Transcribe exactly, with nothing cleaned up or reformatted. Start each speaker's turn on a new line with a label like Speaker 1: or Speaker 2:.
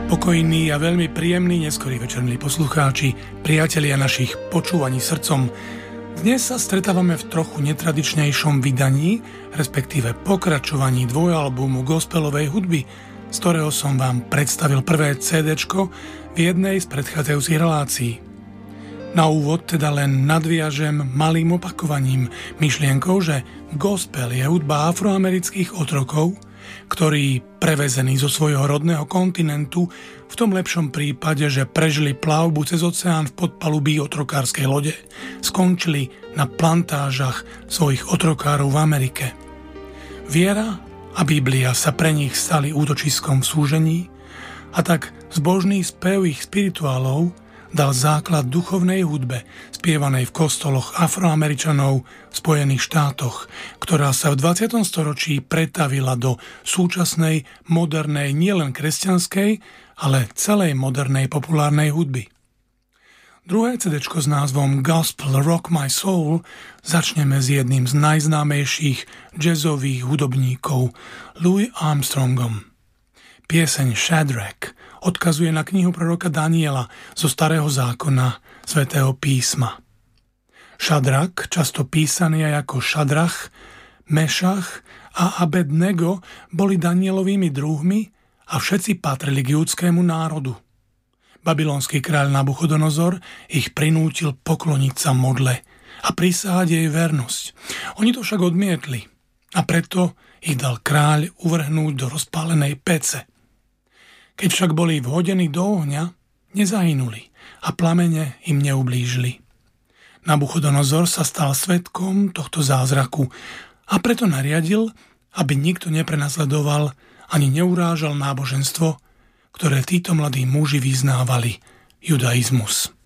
Speaker 1: Pokojný a veľmi príjemný neskorý večer, milí poslucháči, priatelia našich počúvaní srdcom. Dnes sa stretávame v trochu netradičnejšom vydaní, respektíve pokračovaní dvojalbumu gospelovej hudby, z ktorého som vám predstavil prvé cédéčko v jednej z predchádzajúcich relácií. Na úvod teda len nadviažem malým opakovaním myšlienkou, že gospel je hudba afroamerických otrokov, ktorí, prevezení zo svojho rodného kontinentu, v tom lepšom prípade, že prežili plavbu cez oceán v podpalubí otrokárskej lode, skončili na plantážach svojich otrokárov v Amerike. Viera a Biblia sa pre nich stali útočiskom v súžení a tak zbožný spev ich spirituálov dal základ duchovnej hudbe, spievanej v kostoloch Afroameričanov v Spojených štátoch, ktorá sa v dvadsiatom storočí pretavila do súčasnej, modernej, nielen kresťanskej, ale celej modernej populárnej hudby. Druhé cédéčko s názvom Gospel Rock My Soul začneme s jedným z najznámejších jazzových hudobníkov, Louis Armstrongom. Pieseň Shadrach odkazuje na knihu proroka Daniela zo Starého zákona Svätého písma. Šadrach, často písaný aj ako Šadrach, Mešach a Abednego, boli Danielovými druhmi a všetci patrili k júdskému národu. Babylonský kráľ Nabuchodonozor ich prinútil pokloniť sa modle a prisahať jej vernosť. Oni to však odmietli a preto ich dal kráľ uvrhnúť do rozpálenej pece. Keď však boli vhodení do ohňa, nezahynuli a plamene im neublížili. Nabuchodonozor sa stal svedkom tohto zázraku a preto nariadil, aby nikto neprenasledoval ani neurážal náboženstvo, ktoré títo mladí muži vyznávali, judaizmus.